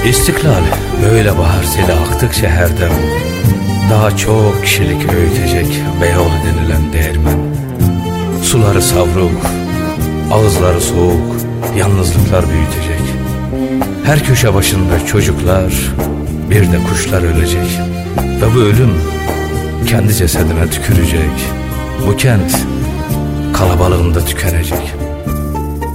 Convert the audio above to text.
İstiklal böyle bahar seli aktık şehirden, daha çok kişilik öğütecek Beyoğlu denilen değirmen. Suları savruk, ağızları soğuk, yalnızlıklar büyütecek. Her köşe başında çocuklar, bir de kuşlar ölecek. Ve bu ölüm kendi cesedine tükürecek. Bu kent kalabalığında tükenecek.